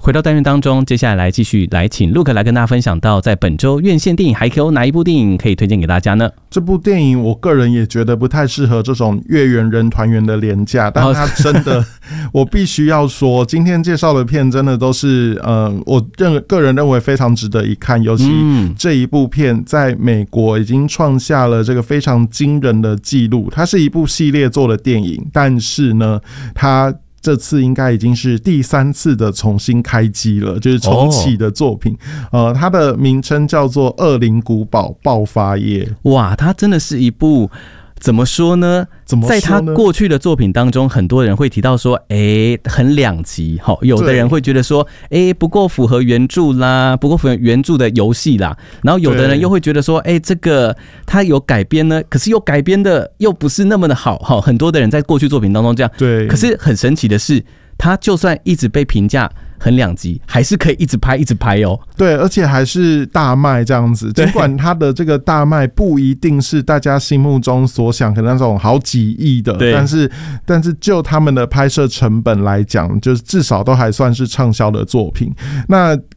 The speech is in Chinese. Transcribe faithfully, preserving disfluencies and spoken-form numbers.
回到单元当中，接下来来继续来请 Luke 来跟大家分享到，在本周院线电影还有哪一部电影可以推荐给大家呢？ 这部电影我个人也觉得不太适合这种月圆人团圆的连假，但它真的，我必须要说，今天介绍的片真的都是，呃，我认个人认为非常值得一看，尤其这一部片在美国已经创下了这个非常惊人的纪录。它是一部系列做的电影，但是呢，它这次应该已经是第三次的重新开机了，就是重启的作品。哦、呃，它的名称叫做《恶灵古堡爆发夜》。 哇，它真的是一部。怎么说呢？ 怎么说呢？ 在他过去的作品当中，很多人会提到说，哎、欸，很两极。好，有的人会觉得说，哎、欸，不够符合原著啦，不够符合原著的游戏啦。然后有的人又会觉得说，哎、欸，这个他有改编呢，可是又改编的又不是那么的好。好，很多的人在过去作品当中这样。 对。 可是很神奇的是，他就算一直被评价很两极，还是可以一直拍一直拍哦。 对，而且还是大卖这样子。尽管他的这个大卖不一定是大家心目中所想可能那种好几亿的，但是但是就他们的拍摄成本来讲，就是至少都还算是畅销的作品。那